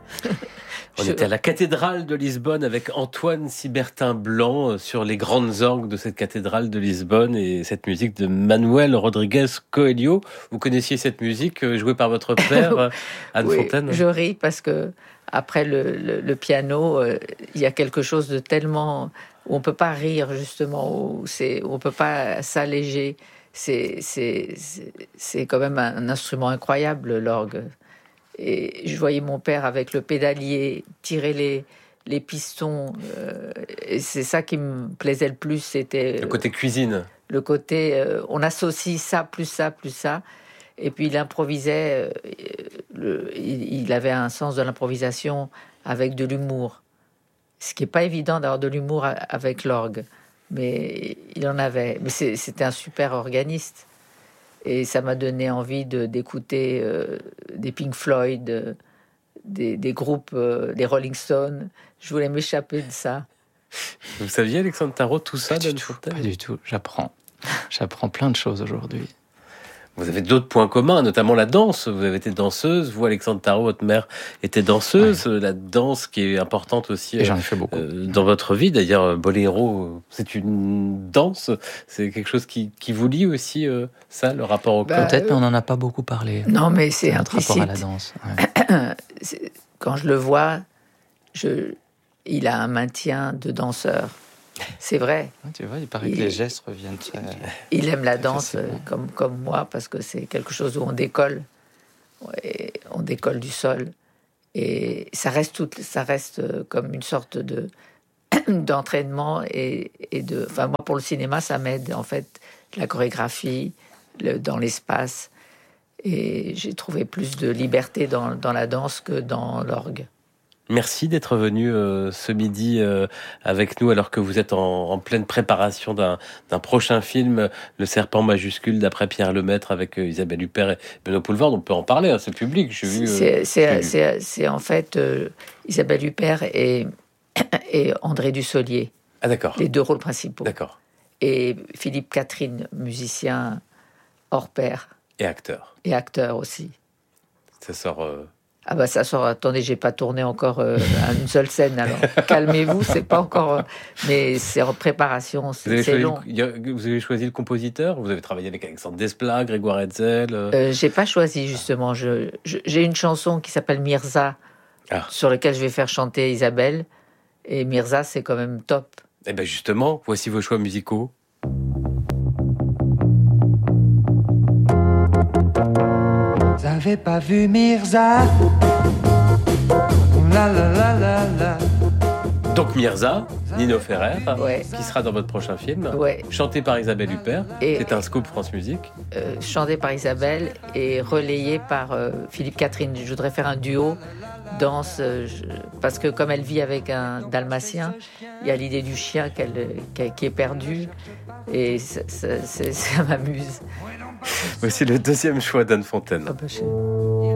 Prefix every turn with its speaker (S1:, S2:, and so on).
S1: On était à la cathédrale de Lisbonne avec Antoine Cybertin Blanc sur les grandes orgues de cette cathédrale de Lisbonne et cette musique de Manuel Rodrigues Coelho. Vous connaissiez cette musique jouée par votre père, Anne
S2: Oui,
S1: Fontaine?
S2: Je ris parce que après le piano, il y a quelque chose de tellement où on peut pas rire justement, où on peut pas s'alléger. C'est quand même un instrument incroyable, l'orgue. Et je voyais mon père avec le pédalier tirer les pistons. Et c'est ça qui me plaisait le plus. C'était
S1: le côté cuisine.
S2: Le côté, on associe ça, plus ça, plus ça. Et puis il improvisait. Il avait un sens de l'improvisation avec de l'humour. Ce qui n'est pas évident d'avoir de l'humour avec l'orgue. Mais il en avait. Mais c'était un super organiste. Et ça m'a donné envie d'écouter des Pink Floyd, des groupes, des Rolling Stones. Je voulais m'échapper de ça.
S1: Vous saviez, Alexandre Tarot, tout ça?
S3: Pas du tout. J'apprends plein de choses aujourd'hui.
S1: Vous avez d'autres points communs, notamment la danse. Vous avez été danseuse. Vous, Alexandre Tarot, votre mère était danseuse. Ouais. La danse qui est importante aussi.
S3: Et j'en ai fait beaucoup.
S1: Dans votre vie. D'ailleurs, Boléro, c'est une danse. C'est quelque chose qui vous lie aussi, ça, le rapport au corps.
S3: Peut-être, mais on n'en a pas beaucoup parlé.
S2: Non, mais c'est
S3: notre
S2: implicite.
S3: rapport à la danse. Ouais.
S2: Quand je le vois, il a un maintien de danseur. C'est vrai.
S3: Tu vois, il paraît que les gestes reviennent très...
S2: Il aime la danse comme moi, parce que c'est quelque chose où on décolle. On décolle du sol. Et ça reste comme une sorte d'entraînement Enfin, moi, pour le cinéma, ça m'aide, en fait, la chorégraphie, dans l'espace. Et j'ai trouvé plus de liberté dans la danse que dans l'orgue.
S1: Merci d'être venu ce midi avec nous alors que vous êtes en pleine préparation d'un prochain film, Le Serpent majuscule, d'après Pierre Lemaître, avec Isabelle Huppert et Benoît Poelvoorde. On peut en parler, c'est public.
S2: C'est en fait Isabelle Huppert et André Dussolier.
S1: Ah d'accord.
S2: Les deux rôles principaux.
S1: D'accord.
S2: Et Philippe Catherine, musicien hors pair.
S1: Et acteur.
S2: Et acteur aussi.
S1: Ça sort...
S2: Ah bah ça sort, attendez, j'ai pas tourné encore une seule scène, alors calmez-vous, c'est pas encore... mais c'est en préparation, c'est long.
S1: Vous avez choisi le compositeur? Vous avez travaillé avec Alexandre Desplat, Grégoire Hetzel
S2: J'ai pas choisi, justement. J'ai une chanson qui s'appelle Mirza, sur laquelle je vais faire chanter Isabelle. Et Mirza, c'est quand même top.
S1: Eh bien justement, voici vos choix musicaux.
S4: Vous avez pas vu Mirza? La la la la la.
S1: Donc Mirza, Nino Ferrer,
S2: ouais.
S1: Qui sera dans votre prochain film,
S2: ouais.
S1: Chanté par Isabelle Huppert. C'est un scoop France Musique.
S2: Chanté par Isabelle et relayé par Philippe Catherine. Je voudrais faire un duo danse, parce que comme elle vit avec un dalmatien, il y a l'idée du chien qui est perdu, et ça m'amuse.
S1: Voici le deuxième choix d'Anne Fontaine.
S2: Ah bah,